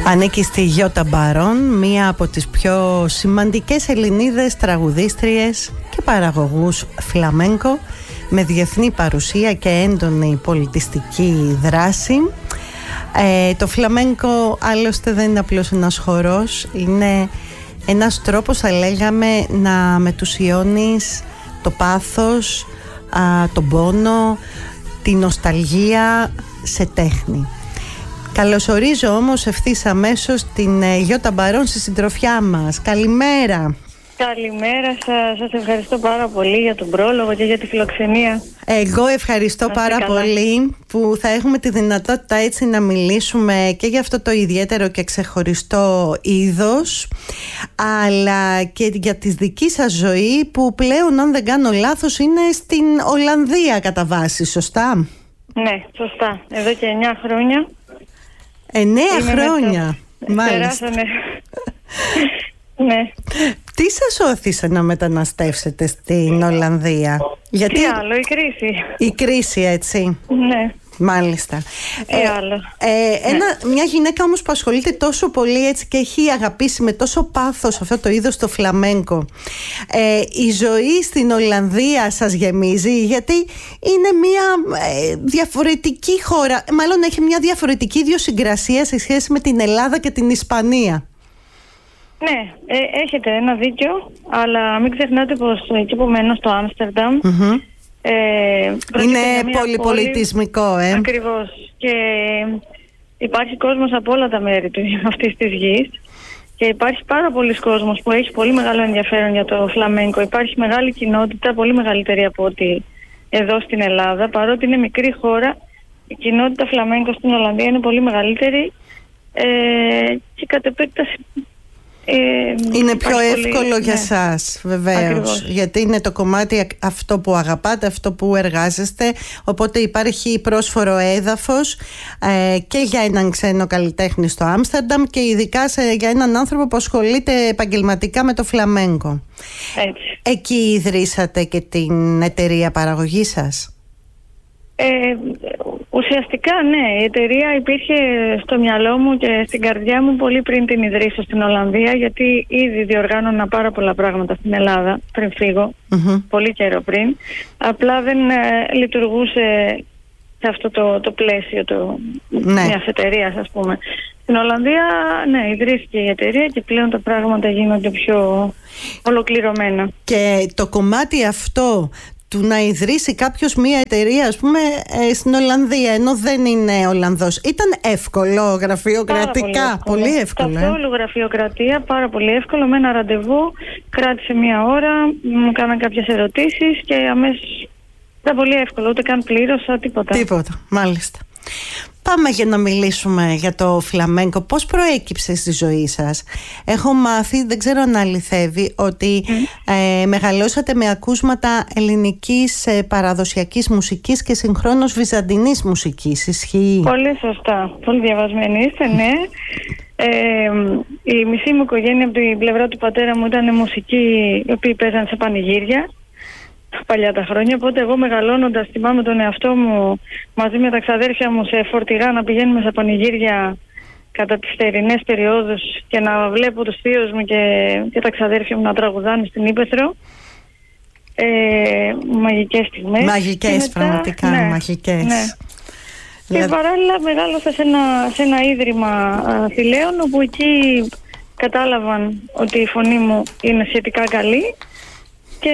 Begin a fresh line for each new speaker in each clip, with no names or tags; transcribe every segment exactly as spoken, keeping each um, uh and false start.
Ανήκει στη Γιώτα Μπαρόν, μία από τις πιο σημαντικές Ελληνίδες τραγουδίστριες και παραγωγούς φλαμέγκο, με διεθνή παρουσία και έντονη πολιτιστική δράση. Ε, το φλαμέγκο άλλωστε δεν είναι απλώς ένας χορός, είναι ένας τρόπος, θα λέγαμε, να μετουσιώνεις το πάθος, α, τον πόνο, την νοσταλγία σε τέχνη. Καλωσορίζω όμως ευθύς αμέσως την Γιώτα Μπαρόν στη συντροφιά μας. Καλημέρα.
Καλημέρα σας. Σας ευχαριστώ πάρα πολύ για τον πρόλογο και για τη φιλοξενία.
Εγώ ευχαριστώ να πάρα καλά. πολύ που θα έχουμε τη δυνατότητα έτσι να μιλήσουμε και για αυτό το ιδιαίτερο και ξεχωριστό είδος, αλλά και για τη δική σας ζωή που πλέον, αν δεν κάνω λάθος, είναι στην Ολλανδία κατά βάση, σωστά?
Ναι, σωστά. Εδώ και εννιά χρόνια.
Εννέα χρόνια.
Το...
Μάλιστα.
Ναι.
Τι σας όθησε να μεταναστεύσετε στην Ολλανδία?
Γιατί... Τι άλλο, η κρίση.
Η κρίση, έτσι.
Ναι.
Μάλιστα.
Τι
ε,
άλλο.
Ε, ένα, ναι. Μια γυναίκα όμως που ασχολείται τόσο πολύ έτσι και έχει αγαπήσει με τόσο πάθος αυτό το είδος το φλαμέγκο, ε, η ζωή στην Ολλανδία σας γεμίζει? Γιατί είναι μια ε, διαφορετική χώρα, μάλλον έχει μια διαφορετική ιδιοσυγκρασία σε σχέση με την Ελλάδα και την Ισπανία.
Ναι, ε, έχετε ένα δίκιο, αλλά μην ξεχνάτε πως εκεί που μένω στο Άμστερνταμ,
mm-hmm.
ε,
είναι πολυπολιτισμικό, ε.
Ακριβώς. Και υπάρχει κόσμος από όλα τα μέρη του, αυτής της γης, και υπάρχει πάρα πολλοί κόσμος που έχει πολύ μεγάλο ενδιαφέρον για το φλαμέγκο. Υπάρχει μεγάλη κοινότητα, πολύ μεγαλύτερη από ό,τι εδώ στην Ελλάδα. Παρότι είναι μικρή χώρα, η κοινότητα φλαμέγκο στην Ολλανδία είναι πολύ μεγαλύτερη, ε, και κατ' επέκταση Ε,
είναι πιο εύκολο
πολύ,
για
ναι.
σας, βεβαίως.
Ακριβώς.
Γιατί είναι το κομμάτι αυτό που αγαπάτε, αυτό που εργάζεστε. Οπότε υπάρχει πρόσφορο έδαφος ε, και για έναν ξένο καλλιτέχνη στο Άμστερνταμ και ειδικά σε, για έναν άνθρωπο που ασχολείται επαγγελματικά με το φλαμέγκο.
Έτσι.
Εκεί ιδρύσατε και την εταιρεία παραγωγής σας?
Ε, ουσιαστικά ναι, η εταιρεία υπήρχε στο μυαλό μου και στην καρδιά μου πολύ πριν την ιδρύσω στην Ολλανδία, γιατί ήδη διοργάνωνα πάρα πολλά πράγματα στην Ελλάδα πριν φύγω, mm-hmm. πολύ καιρό πριν. Απλά δεν ε, λειτουργούσε σε αυτό το, το πλαίσιο το, ναι. μιας εταιρείας, ας πούμε. Στην Ολλανδία, ναι, ιδρύθηκε η εταιρεία και πλέον τα πράγματα γίνονται πιο ολοκληρωμένα.
Και το κομμάτι αυτό του να ιδρύσει κάποιος μια εταιρεία, ας πούμε, ε, στην Ολλανδία, ενώ δεν είναι Ολλανδός, ήταν εύκολο γραφειοκρατικά?
Πολύ εύκολο. Πολύ εύκολο. Καθόλου ε? γραφειοκρατία, πάρα πολύ εύκολο. Με ένα ραντεβού, κράτησε μία ώρα, μου κάναν κάποιες ερωτήσεις και αμέσως ήταν πολύ εύκολο. Ούτε καν πλήρωσα, τίποτα.
Τίποτα, μάλιστα. Πάμε για να μιλήσουμε για το φλαμέγκο. Πώς προέκυψε στη ζωή σας? Έχω μάθει, δεν ξέρω αν αληθεύει, ότι mm. ε, μεγαλώσατε με ακούσματα ελληνικής ε, παραδοσιακής μουσικής και συγχρόνως βυζαντινής μουσικής. Ισχύει?
Πολύ σωστά. Πολύ διαβασμένοι είστε, ναι. Ε, η μισή μου οικογένεια από την πλευρά του πατέρα μου ήταν μουσικοί, οι οποίοι παίζαν σε πανηγύρια παλιά τα χρόνια, οπότε εγώ μεγαλώνοντας θυμάμαι τον εαυτό μου μαζί με τα ξαδέρφια μου σε φορτηγά να πηγαίνουμε σε πανηγύρια κατά τις θερινές περιόδους και να βλέπω τους θείους μου και, και τα ξαδέρφια μου να τραγουδάνε στην Ύπαιθρο. Ε, μαγικές στιγμές.
Μαγικές, μετά, πραγματικά, ναι, μαγικές.
Ναι. Και παράλληλα μεγάλωσα σε ένα, σε ένα ίδρυμα θηλαίων, όπου εκεί κατάλαβαν ότι η φωνή μου είναι σχετικά καλή και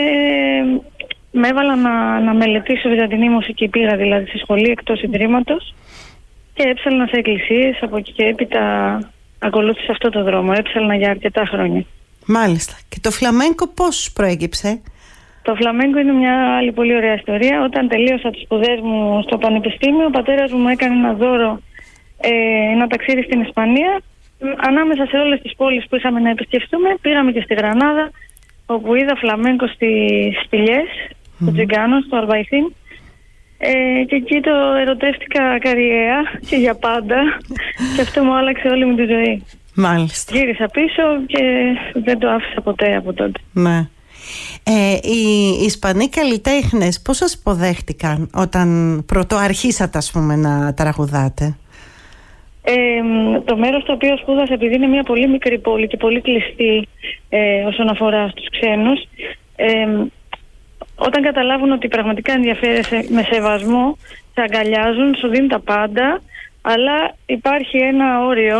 με έβαλα να, να μελετήσω βυζαντινή μουσική. Πήγα δηλαδή στη σχολή εκτός ιδρύματος και έψαλνα σε εκκλησίες. Από εκεί και έπειτα ακολούθησα αυτό το δρόμο. Έψαλνα για αρκετά χρόνια.
Μάλιστα. Και το φλαμέγκο πώς προέκυψε?
Το φλαμέγκο είναι μια άλλη πολύ ωραία ιστορία. Όταν τελείωσα τις σπουδές μου στο πανεπιστήμιο, ο πατέρας μου έκανε ένα δώρο, ε, ένα ταξίδι στην Ισπανία. Ανάμεσα σε όλες τις πόλεις που είχαμε να επισκεφτούμε, πήγαμε και στη Γρανάδα, όπου είδα φλαμέγκο στις σπηλιές, mm-hmm. του Τζιγκάνο, στο Αλβαϊθίν. Ε, και εκεί το ερωτεύτηκα καριέρα και για πάντα. Και αυτό μου άλλαξε όλη μου τη ζωή.
Μάλιστα.
Γύρισα πίσω και δεν το άφησα ποτέ από τότε.
Ναι. Ε, οι Ισπανοί καλλιτέχνες πώς σας υποδέχτηκαν όταν πρωτοαρχίσατε, ας πούμε, να τραγουδάτε?
Ε, το μέρος το οποίο σπούδασα, επειδή είναι μια πολύ μικρή πόλη και πολύ κλειστή ε, όσον αφορά στους ξένους, ε, όταν καταλάβουν ότι πραγματικά ενδιαφέρεσαι, με σεβασμό σε αγκαλιάζουν, σου δίνουν τα πάντα, αλλά υπάρχει ένα όριο.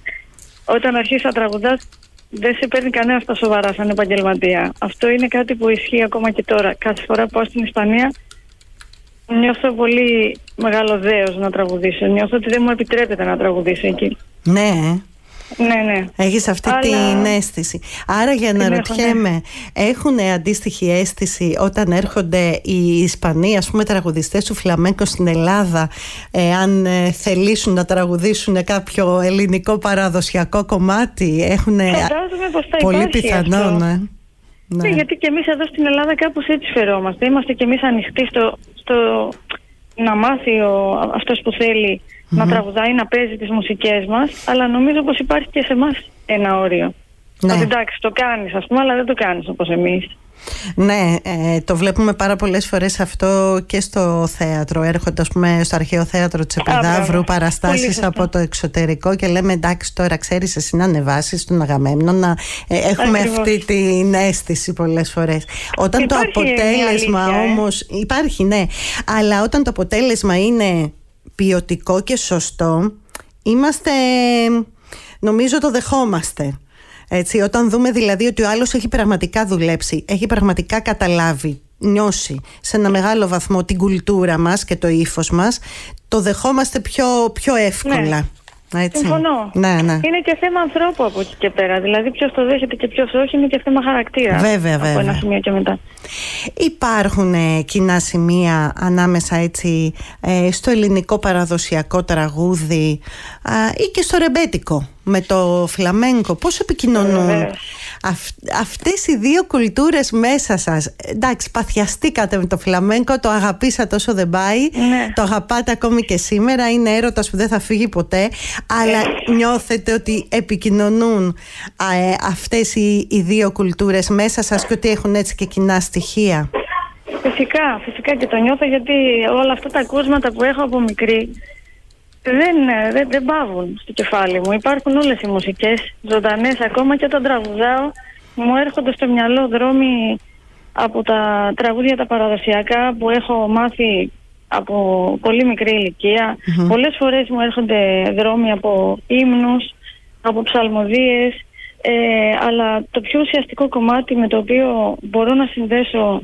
Όταν αρχίσεις να τραγουδάς, δεν σε παίρνει κανένα στα σοβαρά σαν επαγγελματία. Αυτό είναι κάτι που ισχύει ακόμα και τώρα. Κάθε φορά που πάω στην Ισπανία, νιώθω πολύ μεγάλο δέος να τραγουδήσω. Νιώθω ότι δεν μου επιτρέπεται να τραγουδήσω εκεί.
Ναι.
Ναι, ναι.
Έχεις αυτή αλλά... την αίσθηση. Άρα για να ρωτιέμαι, ναι. έχουν αντίστοιχη αίσθηση όταν έρχονται οι Ισπανοί, ας πούμε, τραγουδιστές του φλαμέγκο στην Ελλάδα, ε, αν ε, θελήσουν να τραγουδήσουν κάποιο ελληνικό παραδοσιακό κομμάτι? Έχουν πολύ πιθανό, ναι.
Ναι, γιατί και εμείς εδώ στην Ελλάδα κάπως έτσι φερόμαστε. Είμαστε και εμείς ανοιχτοί στο, στο να μάθει ο, αυτός που θέλει mm-hmm. να τραγουδάει, να παίζει τις μουσικές μας, αλλά νομίζω πως υπάρχει και σε εμάς ένα όριο. Ναι. Ότι εντάξει, το κάνεις ας πούμε, αλλά δεν το κάνεις όπως εμείς.
Ναι, ε, το βλέπουμε πάρα πολλές φορές αυτό και στο θέατρο. Έρχονται, ας πούμε, στο Αρχαίο Θέατρο της Επιδαύρου παραστάσεις από το εξωτερικό και λέμε εντάξει, τώρα ξέρεις εσύ να ανεβάσεις τον Αγαμέμνονα. Ε, έχουμε Ακριβώς. αυτή την αίσθηση πολλές φορές. Όταν υπάρχει το αποτέλεσμα αλήθεια, όμως ε? υπάρχει, ναι, αλλά όταν το αποτέλεσμα είναι ποιοτικό και σωστό, είμαστε, νομίζω το δεχόμαστε. Έτσι, όταν δούμε δηλαδή ότι ο άλλος έχει πραγματικά δουλέψει, έχει πραγματικά καταλάβει, νιώσει σε ένα μεγάλο βαθμό την κουλτούρα μας και το ύφος μας, το δεχόμαστε πιο, πιο εύκολα.
Ναι. Έτσι. Συμφωνώ.
Ναι, ναι.
Είναι και θέμα ανθρώπου από εκεί και πέρα. Δηλαδή ποιος το δέχεται και ποιος όχι, είναι και θέμα χαρακτήρα.
Βέβαια, βέβαια.
Από ένα σημείο και μετά.
Υπάρχουν ε, κοινά σημεία ανάμεσα έτσι, ε, στο ελληνικό παραδοσιακό τραγούδι α, ή και στο ρεμπέτικο με το φλαμέγκο? Πώς επικοινωνούν ε, αυ, αυτές οι δύο κουλτούρες μέσα σας? Εντάξει, παθιαστήκατε με το φλαμέγκο, το αγαπήσατε όσο δεν πάει, ναι. το αγαπάτε ακόμη και σήμερα, είναι έρωτας που δεν θα φύγει ποτέ, αλλά ε. νιώθετε ότι επικοινωνούν ε, αυτές οι, οι δύο κουλτούρες μέσα σας και ότι έχουν έτσι και κοινά στοιχεία?
Φυσικά, φυσικά και το νιώθω, γιατί όλα αυτά τα ακούσματα που έχω από μικρή δεν, δεν, δεν πάβουν στο κεφάλι μου. Υπάρχουν όλες οι μουσικές ζωντανές, ακόμα και όταν τραγουδάω μου έρχονται στο μυαλό δρόμοι από τα τραγούδια τα παραδοσιακά που έχω μάθει από πολύ μικρή ηλικία. Mm-hmm. Πολλές φορές μου έρχονται δρόμοι από ύμνους, από ψαλμοδίες, ε, αλλά το πιο ουσιαστικό κομμάτι με το οποίο μπορώ να συνδέσω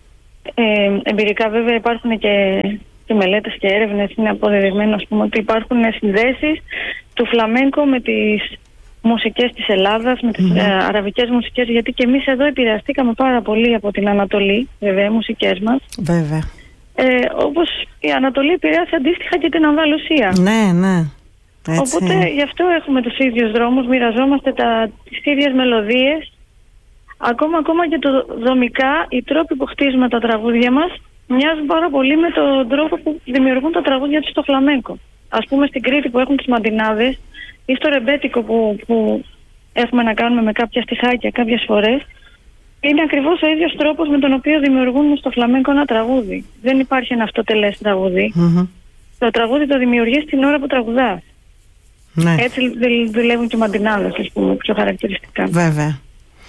ε, εμπειρικά, βέβαια υπάρχουν και και μελέτες και έρευνες, είναι αποδεδειγμένο ας πούμε, ότι υπάρχουν συνδέσεις του φλαμέγκο με τις μουσικές της Ελλάδας, με τις mm-hmm. ε, αραβικές μουσικές, γιατί και εμείς εδώ επηρεαστήκαμε πάρα πολύ από την Ανατολή, βέβαια, οι μουσικές μας.
Βέβαια.
Ε, όπως η Ανατολή επηρεάσει αντίστοιχα και την Ανδαλουσία.
Ναι, ναι. Έτσι.
Οπότε γι' αυτό έχουμε τους ίδιους δρόμους, μοιραζόμαστε τα, τις ίδιες μελωδίες, ακόμα, ακόμα και το δομικά, οι τρόποι που χτίζουμε τα τραγούδια μας μοιάζουν πάρα πολύ με τον τρόπο που δημιουργούν τα τραγούδια τους στο φλαμέγκο. Ας πούμε στην Κρήτη που έχουν τις μαντινάδες ή στο ρεμπέτικο που, που έχουμε να κάνουμε με κάποια στιχάκια κάποιες φορές, είναι ακριβώς ο ίδιος τρόπος με τον οποίο δημιουργούν στο φλαμέγκο ένα τραγούδι. Δεν υπάρχει ένα αυτοτελές τραγούδι. Mm-hmm. Το τραγούδι το δημιουργείς την ώρα που τραγουδάς. Ναι. Έτσι δουλεύουν και οι μαντινάδες, ας πούμε, πιο χαρακτηριστικά.
Βέβαια.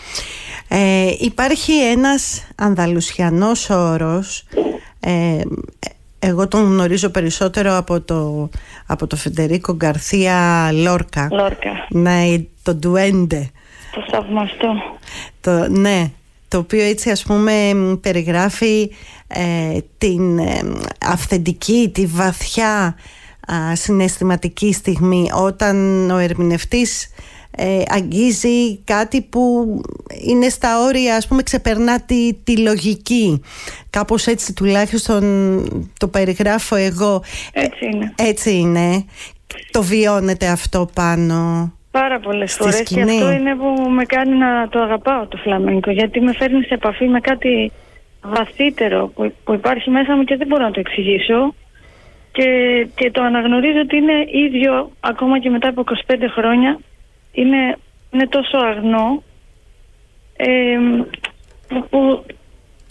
Ε, υπάρχει ένας ανδαλουσιανός όρος, ε, εγώ τον γνωρίζω περισσότερο από το, από το Φεντερίκο Γκαρθία Λόρκα.
Λόρκα.
Ναι, το ντουέντε.
Το θαυμαστό.
Το, ναι, το οποίο έτσι ας πούμε περιγράφει ε, την ε, αυθεντική, τη βαθιά α, συναισθηματική στιγμή όταν ο ερμηνευτής Ε, αγγίζει κάτι που είναι στα όρια, ας πούμε, ξεπερνά τη, τη λογική. Κάπως έτσι τουλάχιστον το περιγράφω εγώ.
Έτσι είναι.
Ε, έτσι είναι. Το βιώνετε αυτό πάνω?
Πάρα πολλές φορές σκηνή. Και αυτό είναι που με κάνει να το αγαπάω το φλαμέγκο, γιατί με φέρνει σε επαφή με κάτι βαθύτερο που, που υπάρχει μέσα μου και δεν μπορώ να το εξηγήσω. Και, και το αναγνωρίζω ότι είναι ίδιο ακόμα και μετά από είκοσι πέντε χρόνια. Είναι, είναι τόσο αγνό ε, που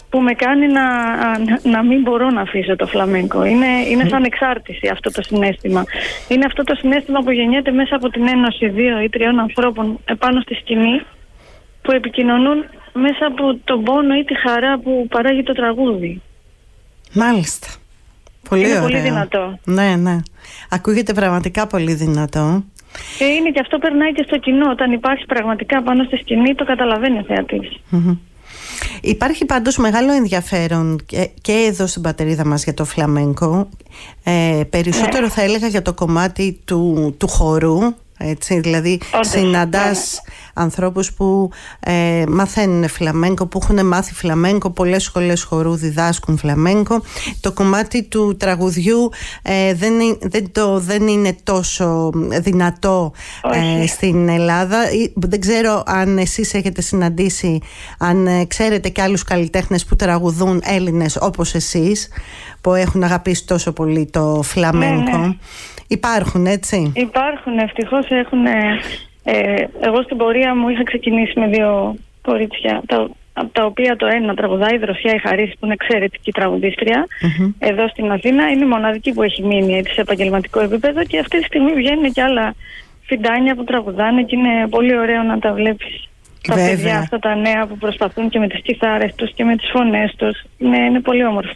που με κάνει να, να, να μην μπορώ να αφήσω το φλαμέγκο. Είναι, είναι σαν εξάρτηση αυτό το συναίσθημα. Είναι αυτό το συναίσθημα που γεννιέται μέσα από την ένωση δύο ή τριών ανθρώπων επάνω στη σκηνή, που επικοινωνούν μέσα από τον πόνο ή τη χαρά που παράγει το τραγούδι.
Μάλιστα. Πολύ
είναι
ωραίο.
Πολύ δυνατό.
Ναι, ναι. Ακούγεται πραγματικά πολύ δυνατό.
Και είναι και αυτό περνάει και στο κοινό. Όταν υπάρχει πραγματικά πάνω στη σκηνή, το καταλαβαίνει ο θεατής.
Mm-hmm. Υπάρχει πάντως μεγάλο ενδιαφέρον και, και εδώ στην πατερίδα μας για το φλαμέγκο. Ε, περισσότερο ναι. θα έλεγα για το κομμάτι του, του χορού. Έτσι, δηλαδή Όντως, συναντάς ναι. ανθρώπους που ε, μαθαίνουν φλαμέγκο, που έχουν μάθει φλαμέγκο, πολλές σχολές χορού διδάσκουν φλαμέγκο. Το κομμάτι του τραγουδιού ε, δεν, δεν, το, δεν είναι τόσο δυνατό ε, στην Ελλάδα. Δεν ξέρω αν εσείς έχετε συναντήσει, αν ε, ξέρετε και άλλους καλλιτέχνες που τραγουδούν, Έλληνες όπως εσείς, που έχουν αγαπήσει τόσο πολύ το φλαμέγκο. Ναι, ναι. Υπάρχουν, έτσι.
Υπάρχουν, ευτυχώς έχουν. Ε, ε, εγώ στην πορεία μου είχα ξεκινήσει με δύο κορίτσια, τα, από τα οποία το ένα τραγουδάει η Δροσιά η Χαρίση, που είναι εξαιρετική τραγουδίστρια, mm-hmm. εδώ στην Αθήνα. Είναι η μοναδική που έχει μείνει έτσι, σε επαγγελματικό επίπεδο, και αυτή τη στιγμή βγαίνουν και άλλα φιντάνια που τραγουδάνε και είναι πολύ ωραίο να τα βλέπεις. Τα Βέβαια. παιδιά αυτά τα νέα που προσπαθούν και με τις κιθάρες τους και με τις φωνές τους. Είναι, είναι πολύ όμορφο.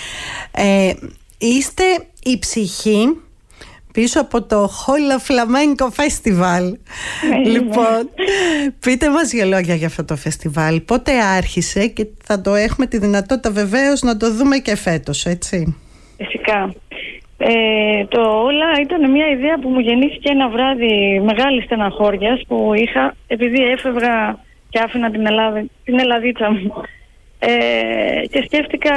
Ε, είστε η ψυχή πίσω από το Hola Flamenco Festival. Λοιπόν, πείτε μας δύο λόγια για αυτό το φεστιβάλ. Πότε άρχισε, και θα το έχουμε τη δυνατότητα βεβαίως να το δούμε και φέτος, έτσι.
Φυσικά. Ε, το Όλα ήταν μια ιδέα που μου γεννήθηκε ένα βράδυ μεγάλης στεναχώριας που είχα, επειδή έφευγα και άφηνα την, Ελλάδα, την Ελλαδίτσα μου. Ε, και σκέφτηκα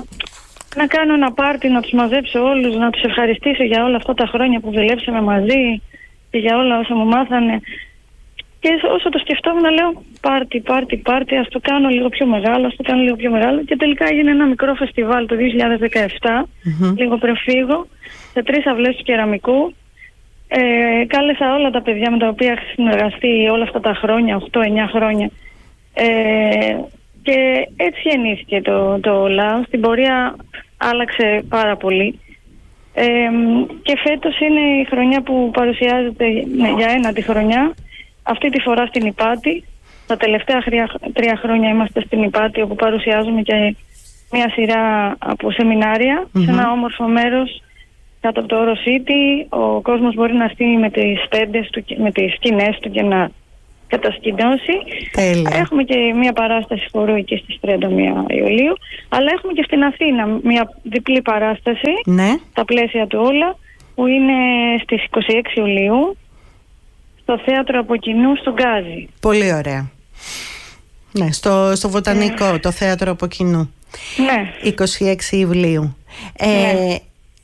να κάνω ένα πάρτι, να τους μαζέψω όλους, να τους ευχαριστήσω για όλα αυτά τα χρόνια που δουλέψαμε μαζί και για όλα όσα μου μάθανε. Και όσο το σκεφτόμουν, λέω πάρτι, πάρτι, πάρτι, ας το κάνω λίγο πιο μεγάλο, ας το κάνω λίγο πιο μεγάλο. Και τελικά έγινε ένα μικρό φεστιβάλ το δύο χιλιάδες δεκαεπτά, mm-hmm. λίγο πριν φύγω, σε τρεις αυλές του Κεραμικού. Ε, κάλεσα όλα τα παιδιά με τα οποία έχω συνεργαστεί όλα αυτά τα χρόνια, οκτώ εννιά χρόνια. Ε, και έτσι γεννήθηκε το, το Όλα. Στην πορεία άλλαξε πάρα πολύ. Ε, και φέτος είναι η χρονιά που παρουσιάζεται, ναι, για ένα τη χρονιά. Αυτή τη φορά στην Ηπάτη. Τα τελευταία χρία, τρία χρόνια είμαστε στην Ηπάτη, όπου παρουσιάζουμε και μια σειρά από σεμινάρια mm-hmm. σε ένα όμορφο μέρος κάτω από το Όρο City. Ο κόσμος μπορεί να στείλει με τις πέντες του, με τις σκηνές του και να κατασκηνώσει. Τέλεια. Έχουμε και μια παράσταση χορού εκεί στις τριάντα μία Ιουλίου, αλλά έχουμε και στην Αθήνα μια διπλή παράσταση, ναι. τα πλαίσια του Όλα, που είναι στις είκοσι έξι Ιουλίου στο θέατρο από κοινού στο Γκάζι. Πολύ ωραία. Ναι, στο, στο Βοτανικό, ε... το θέατρο από κοινού. Ναι. είκοσι έξι Ιουλίου. Ε, ναι.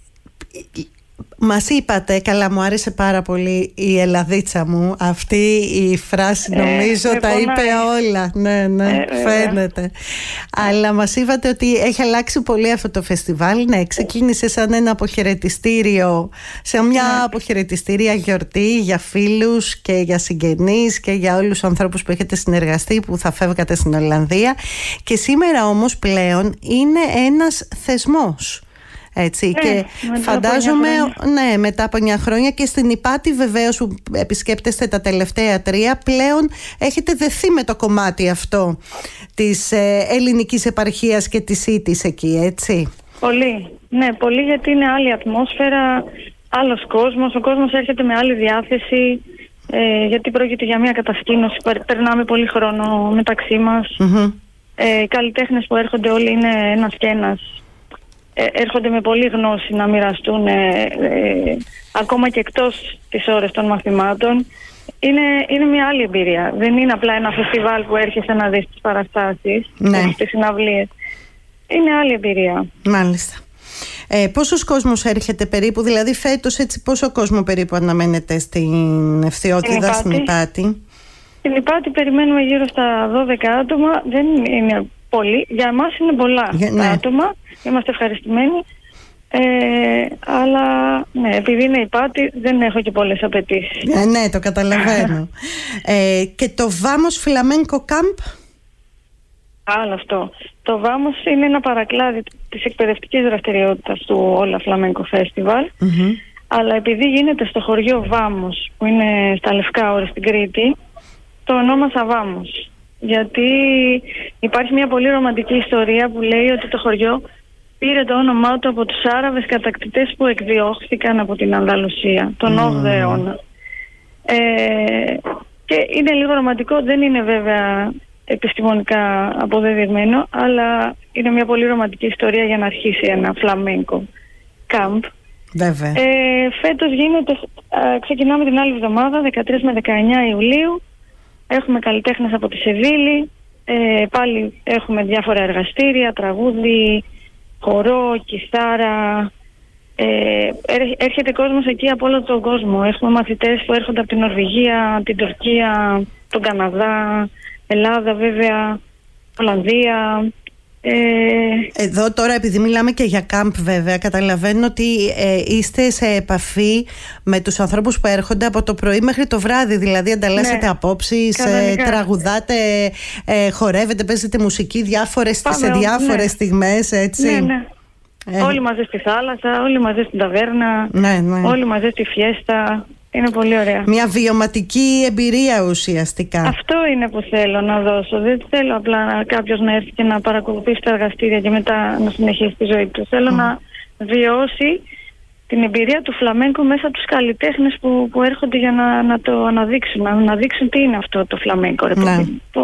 Μας είπατε, καλά, μου άρεσε πάρα πολύ η Ελλαδίτσα μου. Αυτή η φράση νομίζω ε, τα είπε όλα. Ναι, ναι, ε, φαίνεται. Ε. Αλλά μας είπατε ότι έχει αλλάξει πολύ αυτό το φεστιβάλ. Ναι, ξεκίνησε σαν ένα αποχαιρετιστήριο, σε μια ε. αποχαιρετιστήρια γιορτή για φίλους και για συγγενείς και για όλους τους ανθρώπους που έχετε συνεργαστεί, που θα φεύγατε στην Ολλανδία. Και σήμερα όμως πλέον είναι ένας θεσμός. Έτσι, ε, και φαντάζομαι, ναι, μετά από εννιά χρόνια, και στην Ηπάτη βεβαίως που επισκέπτεστε τα τελευταία τρία, πλέον έχετε δεθεί με το κομμάτι αυτό της ε, ελληνικής επαρχίας και της ήττης εκεί, έτσι. Πολύ, ναι, πολύ, γιατί είναι άλλη ατμόσφαιρα, άλλος κόσμος, ο κόσμος έρχεται με άλλη διάθεση, ε, γιατί πρόκειται για μια κατασκήνωση, περνάμε πολύ χρόνο μεταξύ μας. Mm-hmm. ε, οι καλλιτέχνες που έρχονται όλοι είναι ένας και ένας. Έρχονται με πολλή γνώση να μοιραστούν ε, ε, ακόμα και εκτός τις ώρες των μαθημάτων. Είναι, είναι μια άλλη εμπειρία. Δεν είναι απλά ένα φεστιβάλ που έρχεσαι να δεις τις παραστάσεις, ναι. τις συναυλίες. Είναι άλλη εμπειρία. Μάλιστα. Ε, πόσος κόσμος έρχεται περίπου, δηλαδή φέτος, έτσι, πόσο κόσμο περίπου αναμένεται στην Ευθειότητα, στην Ηπάτη? Στην Ηπάτη περιμένουμε γύρω στα δώδεκα άτομα. Δεν είναι πολύ. Για εμάς είναι πολλά yeah, ναι. άτομα. Είμαστε ευχαριστημένοι. Ε, αλλά ναι, επειδή είναι Ηπάτη, δεν έχω και πολλές απαιτήσεις. Ε, ναι, το καταλαβαίνω. ε, και το Vamos Flamenco Camp? Άλλο αυτό. το Βάμος είναι ένα παρακλάδι της εκπαιδευτικής δραστηριότητας του Όλα Φλαμέγκο Φέστιβαλ. Mm-hmm. Αλλά επειδή γίνεται στο χωριό Βάμος, που είναι στα Λευκά Όρη στην Κρήτη, το ονόμασα Βάμος. Γιατί υπάρχει μια πολύ ρομαντική ιστορία που λέει ότι το χωριό πήρε το όνομά του από τους Άραβες κατακτητές που εκδιώχθηκαν από την Ανδαλουσία τον όγδοο αιώνα. Ε, και είναι λίγο ρομαντικό, δεν είναι βέβαια επιστημονικά αποδεδειγμένο, αλλά είναι μια πολύ ρομαντική ιστορία για να αρχίσει ένα φλαμέγκο κάμπ.
Βέβαια.
Ε, φέτος γίνεται, ε, ξεκινάμε την άλλη εβδομάδα, δεκατρείς με δεκαεννιά Ιουλίου. Έχουμε καλλιτέχνες από τη Σεβίλη, ε, πάλι έχουμε διάφορα εργαστήρια, τραγούδι, χορό, κιθάρα. Ε, έρχεται κόσμος εκεί από όλο τον κόσμο. Έχουμε μαθητές που έρχονται από την Νορβηγία, την Τουρκία, τον Καναδά, Ελλάδα βέβαια, Ολλανδία. Ε...
Εδώ τώρα, επειδή μιλάμε και για κάμπ βέβαια, καταλαβαίνω ότι ε, είστε σε επαφή με τους ανθρώπους που έρχονται από το πρωί μέχρι το βράδυ. Δηλαδή ανταλλάσσετε ναι, απόψεις, ε, τραγουδάτε, ε, χορεύετε, παίζετε μουσική διάφορες, Πάμε, σε διάφορες ναι. στιγμές, έτσι.
Ναι, ναι. Ε. Όλοι μαζί στη θάλασσα, όλοι μαζί στην ταβέρνα,
ναι, ναι.
όλοι μαζί στη φιέστα. Είναι πολύ ωραία.
Μια βιωματική εμπειρία ουσιαστικά.
Αυτό είναι που θέλω να δώσω. Δεν θέλω απλά κάποιος να έρθει και να παρακολουθήσει τα εργαστήρια και μετά να συνεχίσει τη ζωή του. Θέλω mm. να βιώσει την εμπειρία του φλαμέγκο μέσα από τους καλλιτέχνες που, που έρχονται για να, να το αναδείξουν. Να αναδείξουν τι είναι αυτό το φλαμέγκο. Ρε,
ναι.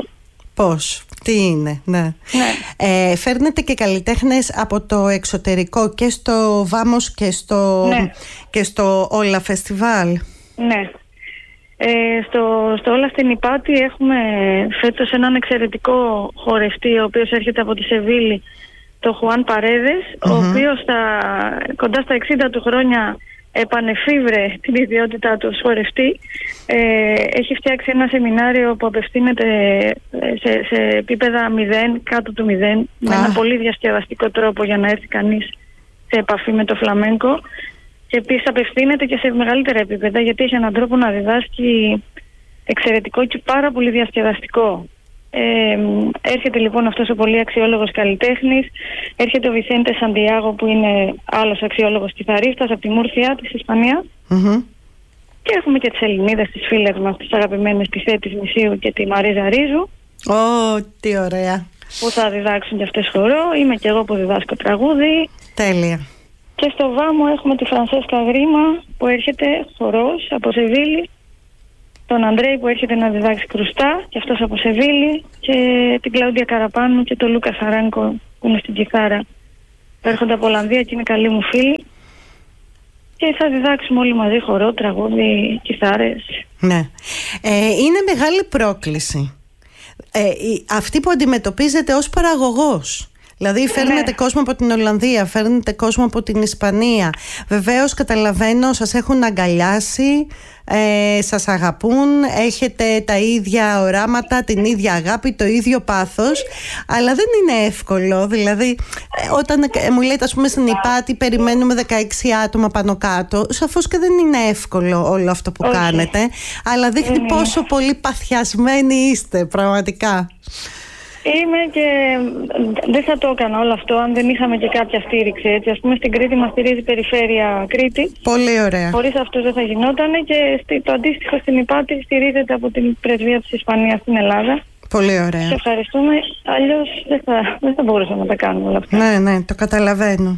Πώς, τι είναι, ναι. ναι. Ε, φέρνετε και καλλιτέχνες από το εξωτερικό και στο Βάμος και στο,
ναι.
και στο Όλα Φεστιβάλ.
Ναι. Ε, στο, στο Όλα στην Ιπάτη έχουμε φέτος έναν εξαιρετικό χορευτή, ο οποίος έρχεται από τη Σεβίλη, το Χουάν Παρέδες, mm-hmm. ο οποίος στα, κοντά στα εξήντα του χρόνια επανεφίβρε την ιδιότητά του ως χορευτή. Ε, έχει φτιάξει ένα σεμινάριο που απευθύνεται σε, σε επίπεδα μηδέν, κάτω του μηδέν, ah. με ένα πολύ διασκεδαστικό τρόπο για να έρθει κανείς σε επαφή με το φλαμέγκο. Και επίσης απευθύνεται και σε μεγαλύτερα επίπεδα, γιατί έχει έναν τρόπο να διδάσκει εξαιρετικό και πάρα πολύ διασκεδαστικό. Ε, έρχεται λοιπόν αυτός ο πολύ αξιόλογος καλλιτέχνης, έρχεται ο Βιθέντε Σαντιάγο που είναι άλλος αξιόλογος κιθαρίστας από τη Μούρθια της Ισπανίας mm-hmm. και έχουμε και τις Ελληνίδες, τις φίλες μας, τις αγαπημένες, τη Θέτης Μισίου και τη Μαρίζα Ρίζου.
Ω, oh, τι ωραία.
Που θα διδάξουν και αυτές χορό. Είμαι και εγώ που διδάσκω τραγούδι.
Τέλεια.
Και στο Βάμο έχουμε τη Φρανσέσκα Γρίμα που έρχεται χορός από Σεβίλη, τον Αντρέη που έρχεται να διδάξει κρουστά και αυτός από Σεβίλη, και την Κλαούντια Καραπάνου και τον Λούκα Σαράνκο που είναι στην κιθάρα. Έρχονται από Ολλανδία και είναι καλοί μου φίλοι και θα διδάξουμε όλοι μαζί χορό, τραγούδι, κιθάρες.
Ναι. Ε, είναι μεγάλη πρόκληση ε, αυτή που αντιμετωπίζετε ως παραγωγός. Δηλαδή φέρνετε ναι. κόσμο από την Ολλανδία, φέρνετε κόσμο από την Ισπανία. Βεβαίως καταλαβαίνω, σας έχουν αγκαλιάσει, ε, σας αγαπούν, έχετε τα ίδια οράματα, την ίδια αγάπη, το ίδιο πάθος. Αλλά δεν είναι εύκολο. Δηλαδή όταν ε, μου λέτε, ας πούμε, στην Ιπάτη περιμένουμε δεκαέξι άτομα πάνω κάτω, σαφώς και δεν είναι εύκολο όλο αυτό που Όχι. κάνετε. Αλλά δείχνει mm. πόσο πολύ παθιασμένοι είστε πραγματικά.
Είμαι και δεν θα το έκανα όλο αυτό αν δεν είχαμε και κάποια στήριξη. Έτσι. Ας πούμε στην Κρήτη μας στηρίζει η Περιφέρεια Κρήτη.
Πολύ ωραία.
Χωρίς αυτούς δεν θα γινόταν, και το αντίστοιχο στην Ιπάτη στηρίζεται από την Πρεσβεία της Ισπανίας στην Ελλάδα.
Πολύ ωραία. Σε
ευχαριστούμε. Αλλιώς δεν θα, δεν θα μπορούσαμε να τα κάνουμε όλα αυτά.
Ναι, ναι, το καταλαβαίνω.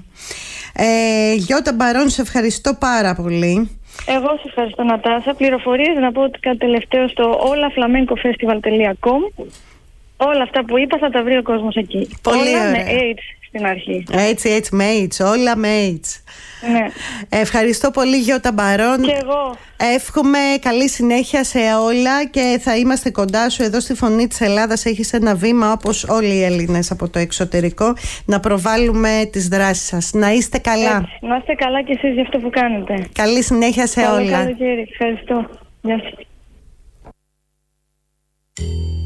Ε, Γιώτα Μπαρών, σε ευχαριστώ πάρα πολύ.
Εγώ σας ευχαριστώ, Νατάσα. Πληροφορίες να πω ότι κάτι τελευταίο στο όλα φλαμέγκο φεστιβάλ τελεία κομ. Όλα αυτά που είπα θα τα βρει ο κόσμος εκεί.
Πολύ
όλα
ωραία.
Με H στην αρχή.
Έτσι, έτσι, με H. Όλα με H.
Ναι.
Ευχαριστώ πολύ, Γιώτα Μπαρών.
Και εγώ.
Εύχομαι καλή συνέχεια σε όλα και θα είμαστε κοντά σου εδώ στη Φωνή της Ελλάδας. Έχεις ένα βήμα, όπως όλοι οι Έλληνες από το εξωτερικό, να προβάλλουμε τις δράσεις σας. Να είστε καλά.
Έτσι. Να είστε καλά κι εσείς για αυτό που κάνετε.
Καλή συνέχεια σε
Καλό
όλα.
καλοκαίρι. Ευχαριστώ. Γεια σας.